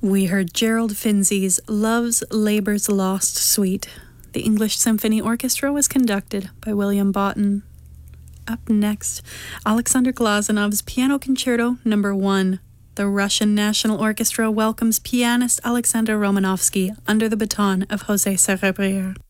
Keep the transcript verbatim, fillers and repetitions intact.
We heard Gerald Finzi's Love's Labour's Lost Suite. The English Symphony Orchestra was conducted by William Botten. Up next, Alexander Glazanov's Piano Concerto Number one. The Russian National Orchestra welcomes pianist Alexander Romanovsky under the baton of José Cerebrier.